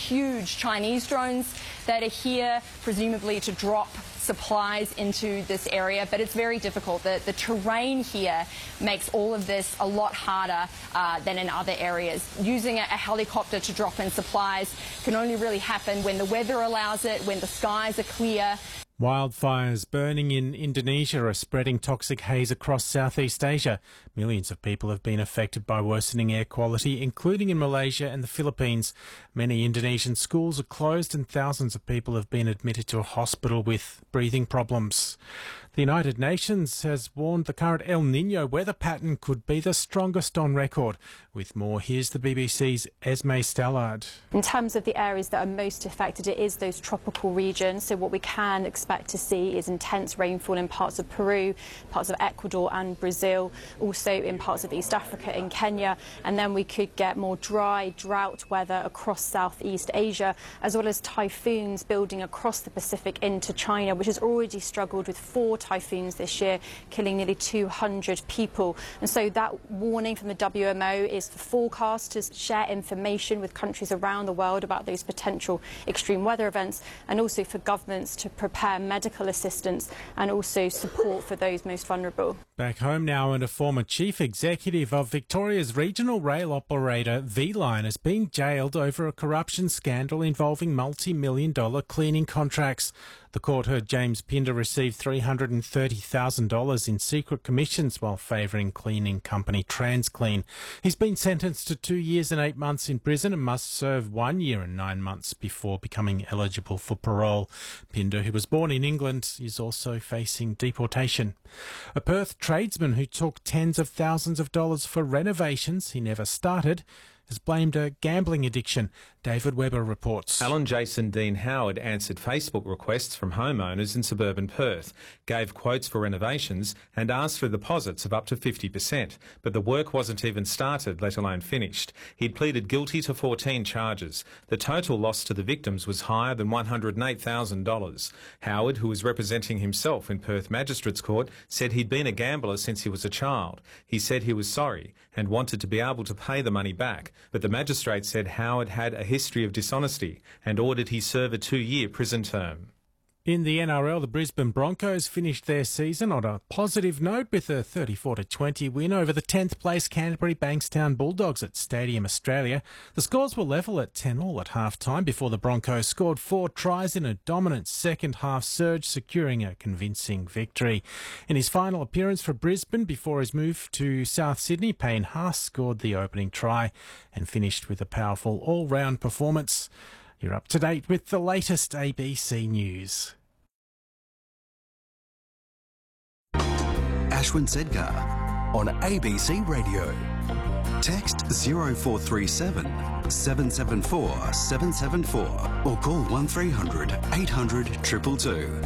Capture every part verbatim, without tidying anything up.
huge Chinese drones that are here, presumably to drop supplies into this area, but it's very difficult. The, the terrain here makes all of this a lot harder uh, than in other areas. Using a, a helicopter to drop in supplies can only really happen when the weather allows it, when the skies are clear. Wildfires burning in Indonesia are spreading toxic haze across Southeast Asia. Millions of people have been affected by worsening air quality, including in Malaysia and the Philippines. Many Indonesian schools are closed and thousands of people have been admitted to a hospital with breathing problems. The United Nations has warned the current El Niño weather pattern could be the strongest on record. With more, here's the B B C's Esme Stallard. In terms of the areas that are most affected, it is those tropical regions. So what we can expect to see is intense rainfall in parts of Peru, parts of Ecuador and Brazil, also in parts of East Africa and Kenya. And then we could get more dry, drought weather across Southeast Asia, as well as typhoons building across the Pacific into China, which has already struggled with four typhoons this year, killing nearly two hundred people. And so that warning from the W M O is for forecasters to share information with countries around the world about those potential extreme weather events, and also for governments to prepare medical assistance and also support for those most vulnerable. Back home now, and a former chief executive of Victoria's regional rail operator V-Line has been jailed over a corruption scandal involving multi-million dollar cleaning contracts. The court heard James Pinder received three hundred thirty thousand dollars in secret commissions while favouring cleaning company TransClean. He's been sentenced to two years and eight months in prison and must serve one year and nine months before becoming eligible for parole. Pinder, who was born in England, is also facing deportation. A Perth tradesman who took tens of thousands of dollars for renovations he never started has blamed a gambling addiction. David Webber reports. Alan Jason Dean Howard answered Facebook requests from homeowners in suburban Perth, gave quotes for renovations and asked for deposits of up to fifty percent, but the work wasn't even started, let alone finished. He'd pleaded guilty to fourteen charges. The total loss to the victims was higher than one hundred eight thousand dollars. Howard, who was representing himself in Perth Magistrates Court, said he'd been a gambler since he was a child. He said he was sorry and wanted to be able to pay the money back, but the magistrate said Howard had a history of dishonesty and ordered he serve a two-year prison term. In the N R L, the Brisbane Broncos finished their season on a positive note with a thirty-four to twenty win over the tenth place Canterbury Bankstown Bulldogs at Stadium Australia. The scores were level at ten all at half-time before the Broncos scored four tries in a dominant second-half surge, securing a convincing victory. In his final appearance for Brisbane before his move to South Sydney, Payne Haas scored the opening try and finished with a powerful all-round performance. You're up to date with the latest A B C News. Ashwin Sedgar on A B C Radio. Text zero four three seven, seven seven four, seven seven four or call one three hundred, eight hundred, two two two.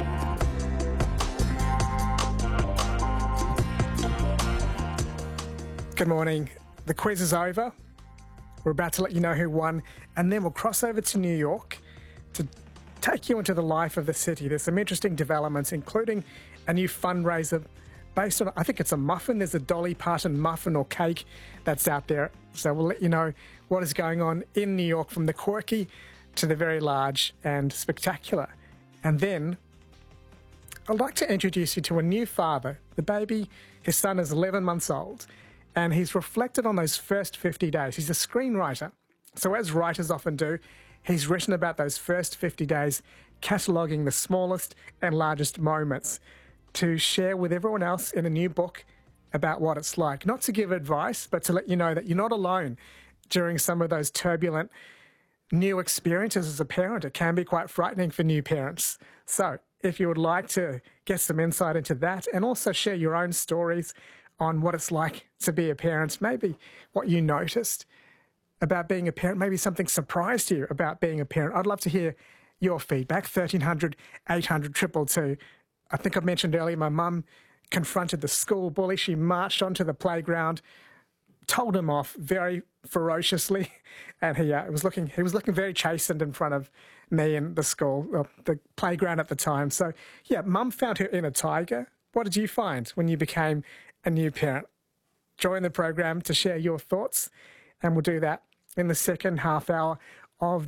Good morning. The quiz is over. We're about to let you know who won, and then we'll cross over to New York to take you into the life of the city. There's some interesting developments, including a new fundraiser based on, I think it's a muffin. There's a Dolly Parton muffin or cake that's out there. So we'll let you know what is going on in New York, from the quirky to the very large and spectacular. And then I'd like to introduce you to a new father. The baby, his son is eleven months old. And he's reflected on those first fifty days. He's a screenwriter. So as writers often do, he's written about those first fifty days, cataloguing the smallest and largest moments to share with everyone else in a new book about what it's like. Not to give advice, but to let you know that you're not alone during some of those turbulent new experiences as a parent. It can be quite frightening for new parents. So if you would like to get some insight into that and also share your own stories on what it's like to be a parent, maybe what you noticed about being a parent, maybe something surprised you about being a parent. I'd love to hear your feedback. thirteen hundred, eight hundred, two two two. I think I mentioned earlier my mum confronted the school bully. She marched onto the playground, told him off very ferociously, and he uh, was looking he was looking very chastened in front of me and the school, well, the playground at the time. So yeah, mum found her inner tiger. What did you find when you became a new parent? Join the program to share your thoughts, and we'll do that in the second half hour of